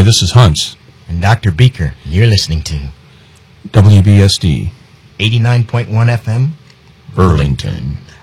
this is Hunts. And Dr. Beaker. You're listening to WBSD 89.1 FM, Burlington.